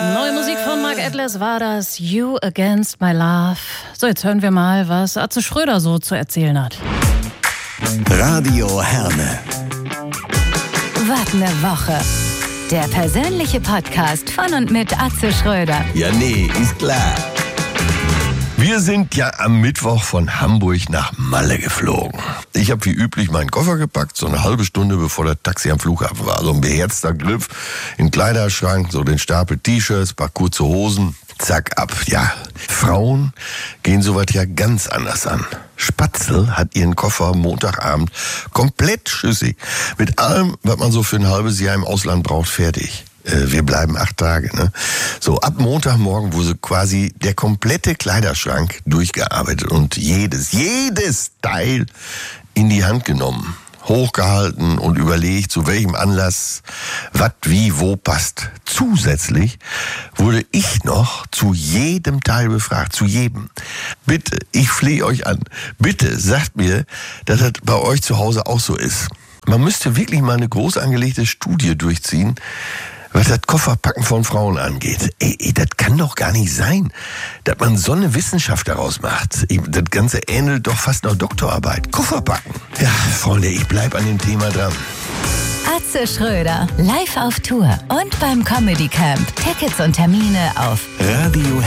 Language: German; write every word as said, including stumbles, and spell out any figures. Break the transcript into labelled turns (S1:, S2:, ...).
S1: Neue Musik von Mark Atlas war das, You Against My Love. So, jetzt hören wir mal, was Atze Schröder so zu erzählen hat.
S2: Radio Herne.
S3: Was ne Woche. Der persönliche Podcast von und mit Atze Schröder.
S2: Ja, nee, ist klar. Wir sind ja am Mittwoch von Hamburg nach Malle geflogen. Ich habe wie üblich meinen Koffer gepackt, so eine halbe Stunde bevor das Taxi am Flughafen war. So ein beherzter Griff in den Kleiderschrank, so den Stapel T-Shirts, paar kurze Hosen, zack, ab. Ja, Frauen gehen sowas ja ganz anders an. Spatzel hat ihren Koffer Montagabend komplett schüssig. Mit allem, was man so für ein halbes Jahr im Ausland braucht, fertig. Wir bleiben acht Tage, ne? So, ab Montagmorgen wurde quasi der komplette Kleiderschrank durchgearbeitet und jedes, jedes Teil in die Hand genommen, hochgehalten und überlegt, zu welchem Anlass, was, wie, wo passt. Zusätzlich wurde ich noch zu jedem Teil befragt, zu jedem. Bitte, ich flehe euch an, bitte sagt mir, dass das bei euch zu Hause auch so ist. Man müsste wirklich mal eine groß angelegte Studie durchziehen, was das Kofferpacken von Frauen angeht. Ey, ey, das kann doch gar nicht sein, dass man so eine Wissenschaft daraus macht. Das Ganze ähnelt doch fast nach Doktorarbeit. Kofferpacken. Ja, Freunde, ich bleib an dem Thema dran.
S3: Atze Schröder, live auf Tour und beim Comedy Camp. Tickets und Termine auf
S2: Radio